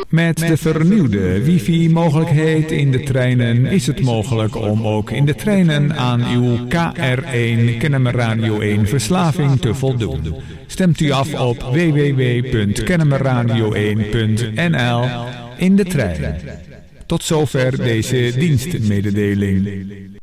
Met de vernieuwde wifi-mogelijkheid in de treinen is het mogelijk om ook in de treinen aan uw KR1 Kennemer Radio 1 verslaving te voldoen. Stemt u af op www.kennemerradio1.nl in de trein. Tot zover deze dienstmededeling.